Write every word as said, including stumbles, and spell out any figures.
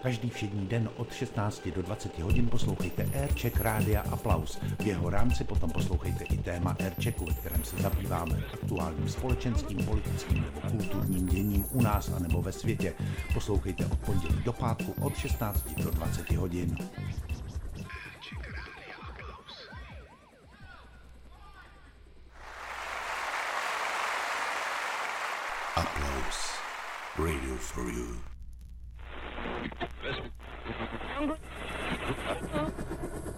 Každý všední den od šestnácti do dvaceti hodin poslouchejte Aircheck Rádia Aplaus. V jeho rámci potom poslouchejte i téma Airchecku, ve kterém se zabýváme aktuálním společenským, politickým nebo kulturním děním u nás anebo ve světě. Poslouchejte od pondělí do pátku od šestnácti do dvaceti hodin. Aplaus. Radio for you.